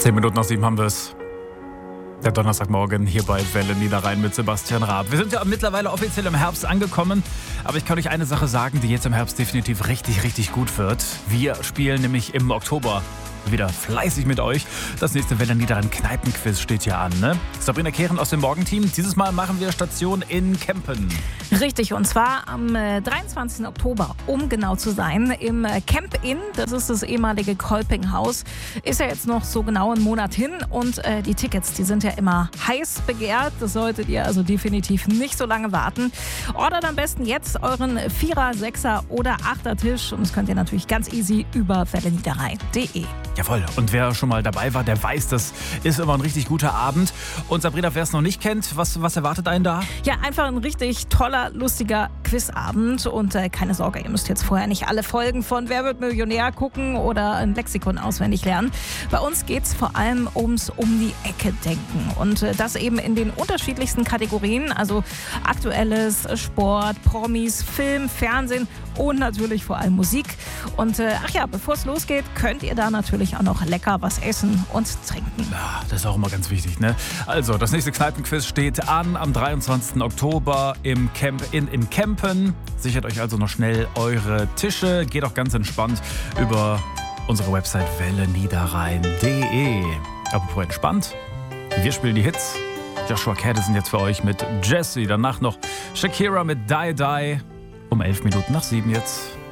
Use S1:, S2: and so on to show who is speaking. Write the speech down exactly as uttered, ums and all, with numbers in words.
S1: Zehn Minuten nach sieben haben wir es. Der Donnerstagmorgen hier bei Welle Niederrhein mit Sebastian Raab. Wir sind ja mittlerweile offiziell im Herbst angekommen, aber ich kann euch eine Sache sagen, die jetzt im Herbst definitiv richtig, richtig gut wird. Wir spielen nämlich im Oktober wieder fleißig mit euch. Das nächste Welle Niederrhein Kneipenquiz steht ja an, ne? Sabrina Kehren aus dem Morgenteam. Dieses Mal machen wir Station in Kempen.
S2: Richtig, und zwar am äh, dreiundzwanzigsten Oktober, um genau zu sein, im äh, Camp Inn. Das ist das ehemalige Kolpinghaus. Ist ja jetzt noch so genau einen Monat hin und äh, die Tickets, die sind ja immer heiß begehrt. Das solltet ihr also definitiv nicht so lange warten. Ordert am besten jetzt euren Vierer-, Sechser- oder Achter-Tisch und das könnt ihr natürlich ganz easy über welle niederrhein punkt de.
S1: Jawohl, und wer schon mal dabei war, der weiß, das ist immer ein richtig guter Abend. Und Sabrina, wer es noch nicht kennt, was, was erwartet einen da?
S2: Ja, einfach ein richtig toller, lustiger Quizabend. Und äh, keine Sorge, ihr müsst jetzt vorher nicht alle Folgen von Wer wird Millionär gucken oder ein Lexikon auswendig lernen. Bei uns geht es vor allem ums um die Ecke denken. Und äh, das eben in den unterschiedlichsten Kategorien. Also aktuelles, Sport, Promis, Film, Fernsehen und natürlich vor allem Musik. Und äh, ach ja, bevor es losgeht, könnt ihr da natürlich auch noch lecker was essen und trinken.
S1: Ja, das ist auch immer ganz wichtig, ne? Also, das nächste Kneipenquiz steht an am dreiundzwanzigsten Oktober im Camp Inn in Kempen. Sichert euch also noch schnell eure Tische. Geht auch ganz entspannt über unsere Website welle niederrhein punkt de. Apropos entspannt, wir spielen die Hits. Joshua Caddison jetzt für euch mit Jessie. Danach noch Shakira mit Die Die. Um elf Minuten nach sieben jetzt.